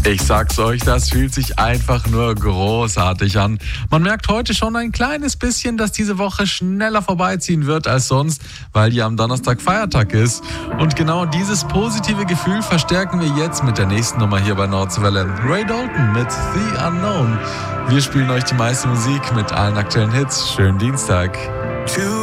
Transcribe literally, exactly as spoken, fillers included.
Ich sag's euch, das fühlt sich einfach nur großartig an. Man merkt heute schon ein kleines bisschen, dass diese Woche schneller vorbeiziehen wird als sonst, weil ja am Donnerstag Feiertag ist. Und genau dieses positive Gefühl verstärken wir jetzt mit der nächsten Nummer hier bei Nordwelle. Ray Dalton mit The Unknown. Wir spielen euch die meiste Musik mit allen aktuellen Hits. Schönen Dienstag.